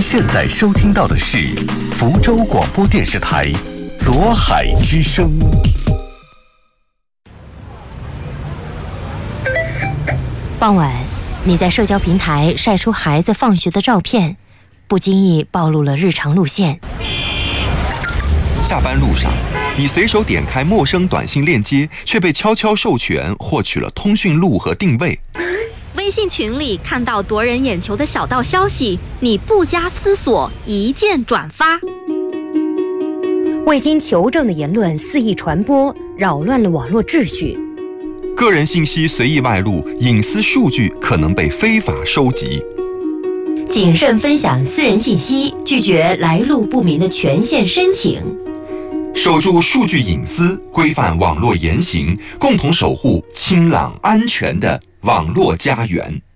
现在收听到的是福州广播电视台左海之声。 傍晚，你在社交平台晒出孩子放学的照片，不经意暴露了日常路线。 下班路上，你随手点开陌生短信链接，却被悄悄授权获取了通讯录和定位。 微信群里看到夺人眼球的小道消息，你不加思索一键转发。 未经求证的言论肆意传播，扰乱了网络秩序。 个人信息随意外露，隐私数据可能被非法收集。 谨慎分享私人信息，拒绝来路不明的权限申请。 守住数据隐私，规范网络言行，共同守护清朗安全的网络家园。